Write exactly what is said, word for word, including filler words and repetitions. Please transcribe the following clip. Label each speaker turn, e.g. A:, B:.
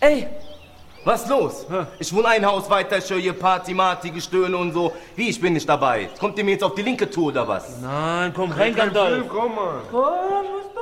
A: Ey, was los? Hä? Ich wohne ein Haus weiter, ich höre hier Party, Marty, Gestöhne und so. Wie, ich bin nicht dabei. Kommt ihr mir jetzt auf die linke Tour oder was?
B: Nein, komm rein, Gandalf.
C: Komm mal.
B: Komm,